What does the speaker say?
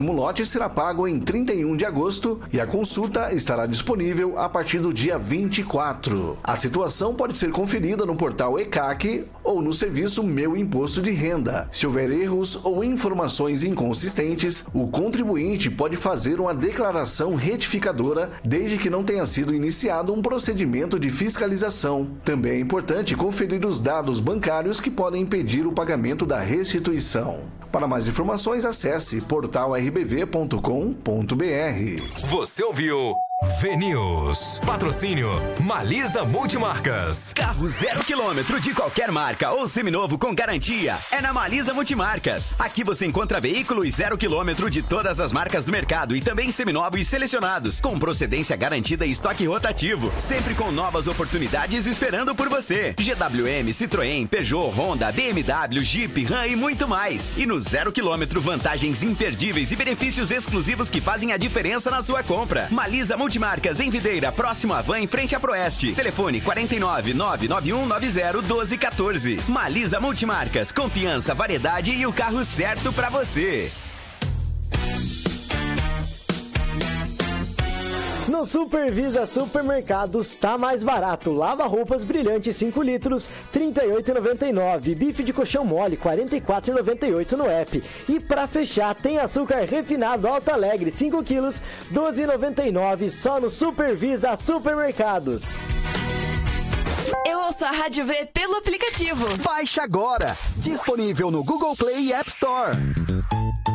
O lote será pago em 31 de agosto e a consulta estará disponível a partir do dia 24. A situação pode ser conferida no portal ECAC ou no serviço Meu Imposto de Renda. Se houver erros ou informações inconsistentes, o contribuinte pode fazer uma declaração retificadora desde que não tenha sido iniciado um procedimento de fiscalização. Também é importante conferir os dados bancários que podem impedir o pagamento da restituição. Para mais informações, acesse portalrbv.com.br. Você ouviu VNews. Patrocínio Malisa Multimarcas. Carro 0 km de qualquer marca ou seminovo com garantia é na Malisa Multimarcas. Aqui você encontra veículos 0 km de todas as marcas do mercado e também seminovos selecionados, com procedência garantida e estoque rotativo, sempre com novas oportunidades esperando por você. GWM, Citroën, Peugeot, Honda, BMW, Jeep, Ram e muito mais. E no 0 km, vantagens imperdíveis e benefícios exclusivos que fazem a diferença na sua compra. Malisa Multimarcas em Videira, próximo à Van, em frente à Proeste. Telefone 49 99190 1214. Malisa Multimarcas, confiança, variedade e o carro certo pra você. No Supervisa Supermercados tá mais barato. Lava roupas brilhante 5 litros, R$ 38,99. Bife de colchão mole, R$ 44,98 no app. E pra fechar, tem açúcar refinado Alto Alegre 5 quilos, R$ 12,99 só no Supervisa Supermercados. Eu ouço a Rádio V pelo aplicativo. Baixe agora! Disponível no Google Play e App Store.